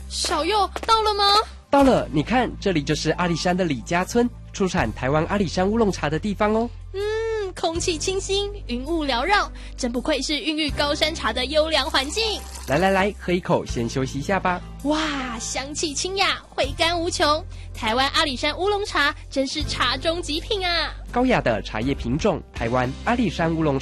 小佑到了吗？ 到了，你看，这里就是阿里山的李家村，出产台湾阿里山乌龙茶的地方哦。 空气清新，云雾缭绕，真不愧是孕育高山茶的优良环境。 来，喝一口，先休息一下吧。 哇，香气清雅，回甘无穷。台湾阿里山乌龙茶真是茶中极品啊！ 高雅的茶叶品种，台湾阿里山乌龙茶。